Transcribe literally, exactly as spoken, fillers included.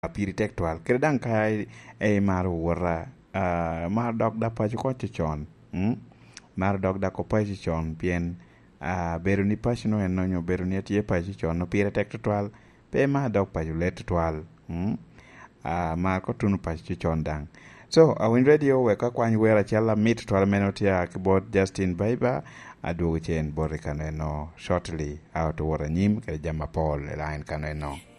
piri tek twal kere dang kai e mar wora uh, mar dok da pacho ko chon mm? mar dok da ko pacho chon pien uh, bero ni pacho no en nonyo bero ni atie pacho chon no pire tek twal pe ma dok pacho let twal mm? uh, mar ko tunu pacho chon dang so awin radio we ka kwany wera chala mit twal menotia keyboard Justin Bieber aduogo chen bore kaneno shortly out wora nyim ke jama Paul line kaneno